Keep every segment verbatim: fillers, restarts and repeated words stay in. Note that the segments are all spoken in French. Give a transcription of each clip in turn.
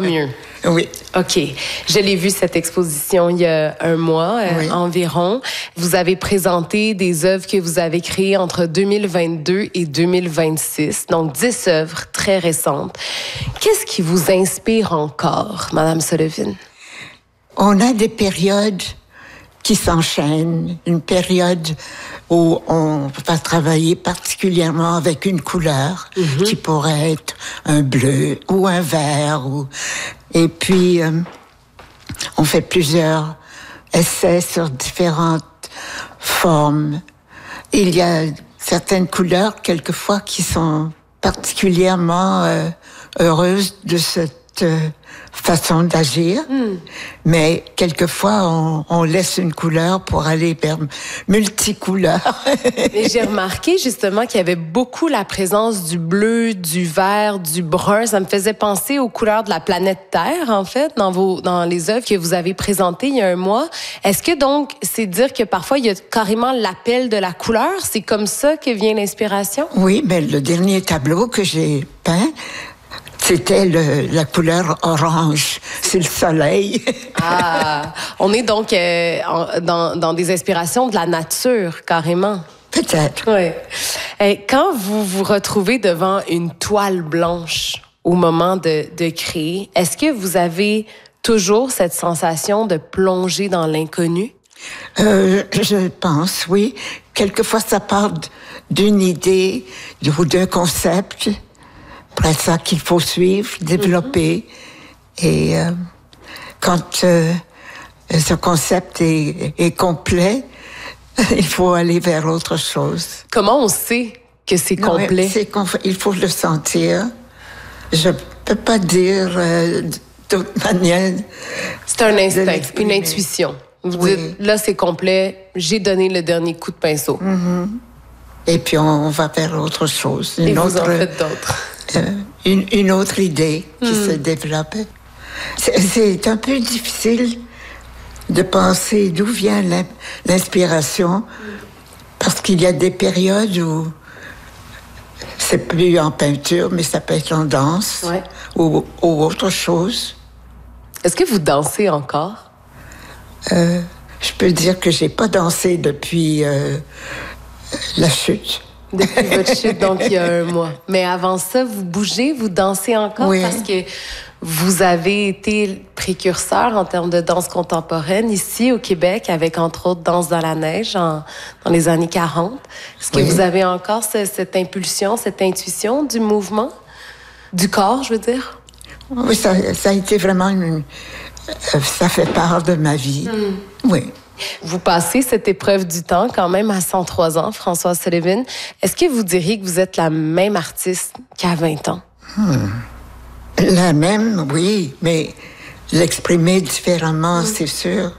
mieux. Oui. OK. Je l'ai vu, cette exposition, il y a un mois euh, oui. environ. Vous avez présenté des œuvres que vous avez créées entre deux mille vingt-deux et deux mille vingt-six, donc dix œuvres très récentes. Qu'est-ce qui vous inspire encore, Madame Sullivan? On a des périodes qui s'enchaînent. Une période où on va travailler particulièrement avec une couleur, mm-hmm. qui pourrait être un bleu ou un vert. Ou... Et puis, euh, on fait plusieurs essais sur différentes formes. Il y a certaines couleurs, quelquefois, qui sont particulièrement euh, heureuses de cette euh, façon d'agir. Mm. Mais quelquefois, on, on laisse une couleur pour aller vers multicouleurs. Et j'ai remarqué justement qu'il y avait beaucoup la présence du bleu, du vert, du brun. Ça me faisait penser aux couleurs de la planète Terre, en fait, dans vos, dans les œuvres que vous avez présentées il y a un mois. Est-ce que donc, c'est dire que parfois, il y a carrément l'appel de la couleur? C'est comme ça que vient l'inspiration? Oui, mais le dernier tableau que j'ai peint, c'était le, la couleur orange. C'est le soleil. Ah, on est donc euh, en, dans, dans des inspirations de la nature, carrément. Peut-être. Oui. Et quand vous vous retrouvez devant une toile blanche au moment de, de créer, est-ce que vous avez toujours cette sensation de plonger dans l'inconnu? Euh, je pense, oui. Quelquefois, ça part d'une idée ou d'un concept. Après ça qu'il faut suivre, développer. Mm-hmm. Et euh, quand euh, ce concept est, est complet, il faut aller vers autre chose. Comment on sait que c'est non, complet? C'est conf... Il faut le sentir. Je peux pas dire euh, d'autre manière. C'est un instinct, une intuition. Vous oui. dites, là, c'est complet, j'ai donné le dernier coup de pinceau. Mm-hmm. Et puis, on, on va vers autre chose. Une Et autre, vous en faites d'autres. Euh, une, une autre idée qui mm. se développe. C'est, c'est un peu difficile de penser d'où vient l'inspiration, parce qu'il y a des périodes où c'est plus en peinture, mais ça peut être en danse, ouais. ou, ou autre chose. Est-ce que vous dansez encore? Euh, je peux dire que j'ai pas dansé depuis euh, la chute. Depuis votre chute, donc il y a un mois. Mais avant ça, vous bougez, vous dansez encore? Oui. Parce que vous avez été précurseur en termes de danse contemporaine ici au Québec, avec entre autres Danse dans la neige en, dans les années quarante. Est-ce que oui. vous avez encore ce, cette impulsion, cette intuition du mouvement? Du corps, je veux dire? Oui, ça, ça a été vraiment une... Ça fait part de ma vie. Mm. Oui. Vous passez cette épreuve du temps quand même à cent trois ans, Françoise Sullivan. Est-ce que vous diriez que vous êtes la même artiste qu'à vingt ans? Hmm. La même, oui, mais l'exprimer différemment, hmm. c'est sûr.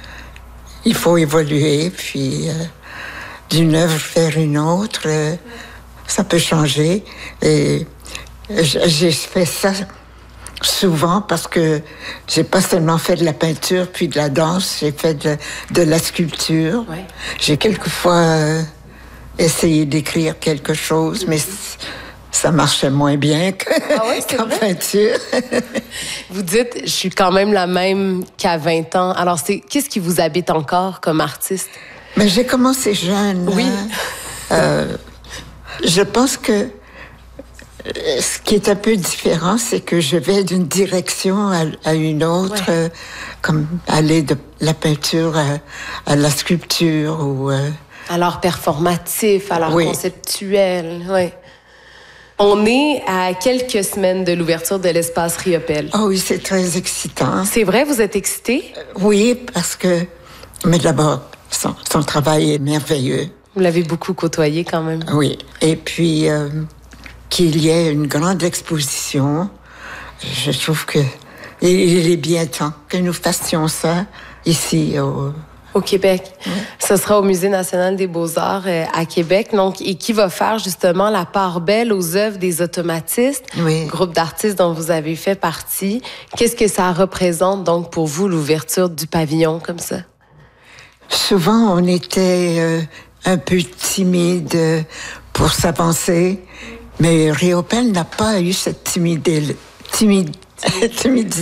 Il faut évoluer, puis euh, d'une œuvre vers une autre, euh, ça peut changer. Et j'ai fait ça souvent parce que j'ai pas seulement fait de la peinture puis de la danse, j'ai fait de, de la sculpture. Ouais. J'ai quelquefois euh, essayé d'écrire quelque chose, mais ça marchait moins bien que, ah ouais, qu'en vrai? Peinture. Vous dites, je suis quand même la même qu'à vingt ans. Alors, c'est qu'est-ce qui vous habite encore comme artiste? Mais j'ai commencé jeune. Oui. Hein? euh, je pense que ce qui est un peu différent, c'est que je vais d'une direction à, à une autre, ouais. euh, comme aller de la peinture à, à la sculpture ou... Euh... À l'art performatif, à l'art oui. conceptuel, oui. On est à quelques semaines de l'ouverture de l'espace Riopelle. Oh oui, c'est très excitant. C'est vrai, vous êtes excitée? Euh, oui, parce que... Mais d'abord, son, son travail est merveilleux. Vous l'avez beaucoup côtoyé quand même. Oui, et puis... Euh... qu'il y ait une grande exposition. Je trouve que il est bien temps que nous fassions ça ici au, au Québec. Oui. Ce sera au Musée national des beaux-arts euh, à Québec, donc, et qui va faire justement la part belle aux œuvres des automatistes, oui. groupe d'artistes dont vous avez fait partie. Qu'est-ce que ça représente donc pour vous, l'ouverture du pavillon comme ça? Souvent, on était euh, un peu timide pour s'avancer. Mais Riopelle n'a pas eu cette timidité. Timide, timidité.